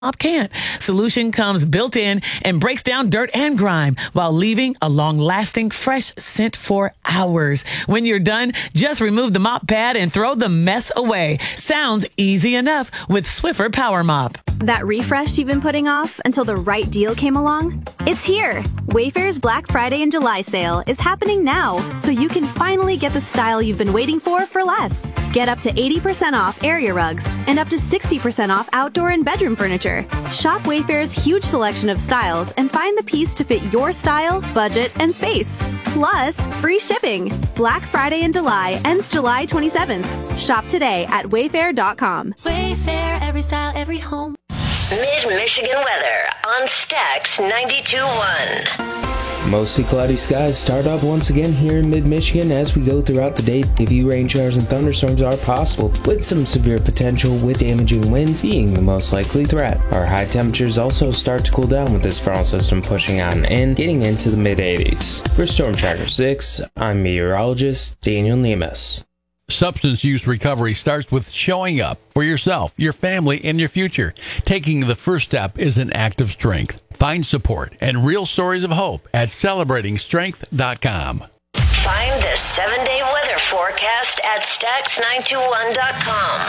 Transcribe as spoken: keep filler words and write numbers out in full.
mop can't. Solution comes built in and breaks down dirt and grime while leaving a long-lasting fresh scent for hours. When you're done, just remove the mop pad and throw the mess away. Sounds easy enough with Swiffer Power Mop. That refresh you've been putting off until the right deal came along? It's here! Wayfair's Black Friday and July sale is happening now, so you can finally get the style you've been waiting for for less. Get up to eighty percent off area rugs and up to sixty percent off outdoor and bedroom furniture. Shop Wayfair's huge selection of styles and find the piece to fit your style, budget, and space. Plus, free shipping. Black Friday in July ends July twenty-seventh. Shop today at wayfair dot com. Wayfair, every style, every home. Mid-Michigan weather on Stax ninety-two point one. Mostly cloudy skies start up once again here in mid-Michigan as we go throughout the day. A few rain showers and thunderstorms are possible, with some severe potential with damaging winds being the most likely threat. Our high temperatures also start to cool down with this frontal system pushing on and getting into the mid-eighties. For Storm Tracker six, I'm meteorologist Daniel Nemes. Substance use recovery starts with showing up for yourself, your family, and your future. Taking the first step is an act of strength. Find support and real stories of hope at celebrating strength dot com. Find the seven-day weather forecast at stax nine two one dot com.